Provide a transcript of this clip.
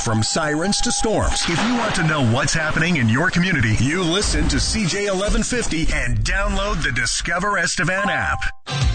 From sirens to storms, if you want to know what's happening in your community, you listen to CJ 1150 and download the Discover Estevan app.